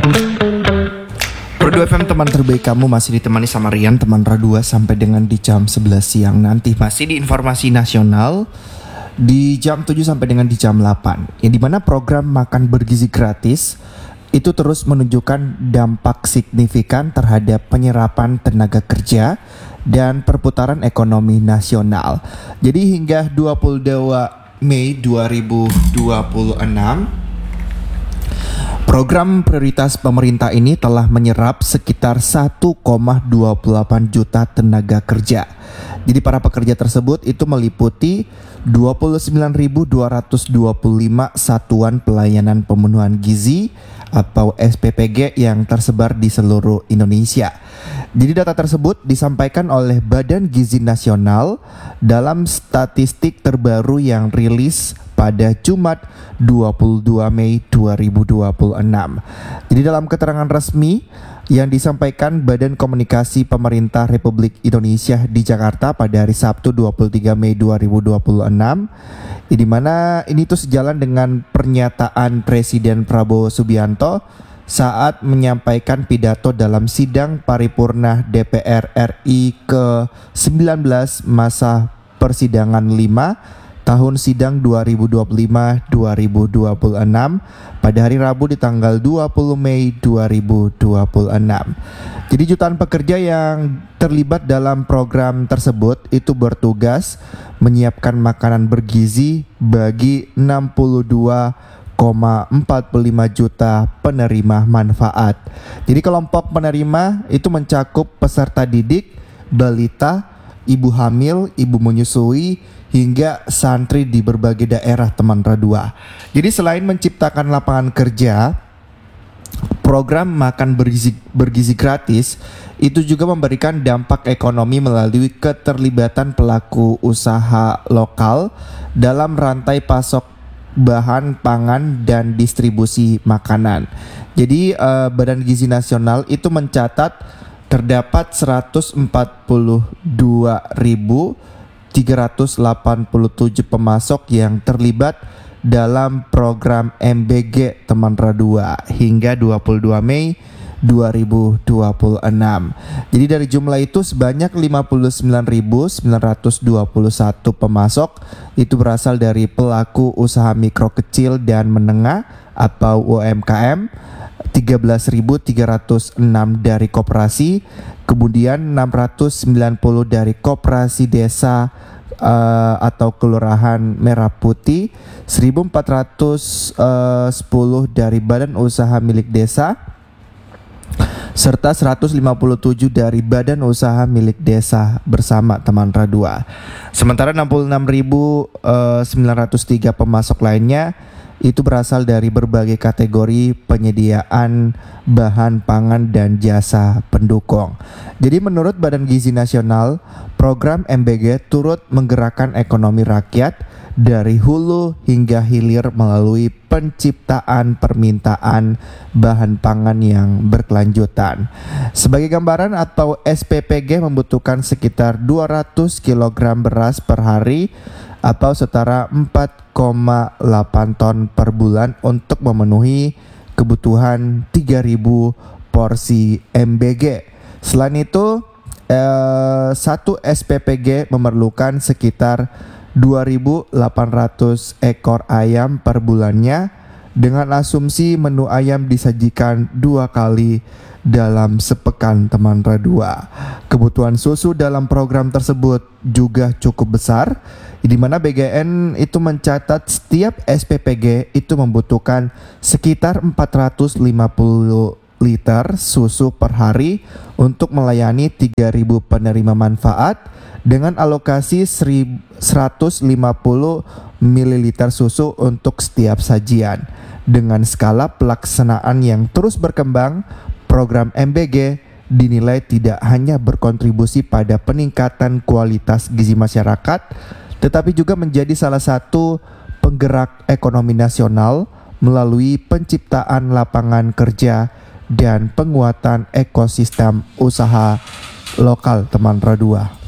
Pro 2 FM, teman terbaik kamu, masih ditemani sama Rian, teman Ra2 sampai dengan di jam 11 siang nanti. Masih di informasi nasional di jam 7 sampai dengan di jam 8, yang dimana program makan bergizi gratis itu terus menunjukkan dampak signifikan terhadap penyerapan tenaga kerja dan perputaran ekonomi nasional. Jadi hingga 22 Mei 2026, program prioritas pemerintah ini telah menyerap sekitar 1,28 juta tenaga kerja. Jadi para pekerja tersebut itu meliputi 29.225 satuan pelayanan pemenuhan gizi atau SPPG yang tersebar di seluruh Indonesia. Jadi data tersebut disampaikan oleh Badan Gizi Nasional dalam statistik terbaru yang rilis pada Jumat 22 Mei 2026. Jadi dalam keterangan resmi yang disampaikan Badan Komunikasi Pemerintah Republik Indonesia di Jakarta pada hari Sabtu 23 Mei 2026, di mana ini tuh sejalan dengan pernyataan Presiden Prabowo Subianto saat menyampaikan pidato dalam sidang paripurna DPR RI ke-19 masa persidangan 5 tahun sidang 2025-2026 pada hari Rabu di tanggal 20 Mei 2026. Jadi jutaan pekerja yang terlibat dalam program tersebut itu bertugas menyiapkan makanan bergizi bagi 62,45 juta penerima manfaat. Jadi kelompok penerima itu mencakup peserta didik, balita, ibu hamil, ibu menyusui, hingga santri di berbagai daerah, teman Ra2. Jadi selain menciptakan lapangan kerja, program makan bergizi gratis itu juga memberikan dampak ekonomi melalui keterlibatan pelaku usaha lokal dalam rantai pasok bahan pangan dan distribusi makanan. Jadi Badan Gizi Nasional itu mencatat terdapat 142.387 pemasok yang terlibat dalam program MBG, teman Ra2, hingga 22 Mei 2026. Jadi dari jumlah itu sebanyak 59.921 pemasok itu berasal dari pelaku usaha mikro kecil dan menengah atau UMKM, 13.306 dari koperasi, kemudian 690 dari koperasi desa atau kelurahan Merah Putih, 1.410 dari badan usaha milik desa, serta 157 dari badan usaha milik desa bersama, teman Ra2. Sementara 66.903 pemasok lainnya itu berasal dari berbagai kategori penyediaan bahan pangan dan jasa pendukung. Jadi menurut Badan Gizi Nasional, program MBG turut menggerakkan ekonomi rakyat dari hulu hingga hilir melalui penciptaan permintaan bahan pangan yang berkelanjutan. Sebagai gambaran, atau SPPG membutuhkan sekitar 200 kg beras per hari atau setara 4,8 ton per bulan untuk memenuhi kebutuhan 3.000 porsi MBG. Selain itu, satu SPPG memerlukan sekitar 2.800 ekor ayam per bulannya, dengan asumsi menu ayam disajikan 2 kali dalam sepekan, teman Ra2. Kebutuhan susu dalam program tersebut juga cukup besar, di mana BGN itu mencatat setiap SPPG itu membutuhkan sekitar 450 liter susu per hari untuk melayani 3.000 penerima manfaat dengan alokasi 150 ml susu untuk setiap sajian. Dengan skala pelaksanaan yang terus berkembang, program MBG dinilai tidak hanya berkontribusi pada peningkatan kualitas gizi masyarakat, tetapi juga menjadi salah satu penggerak ekonomi nasional melalui penciptaan lapangan kerja dan penguatan ekosistem usaha lokal, teman Ra2.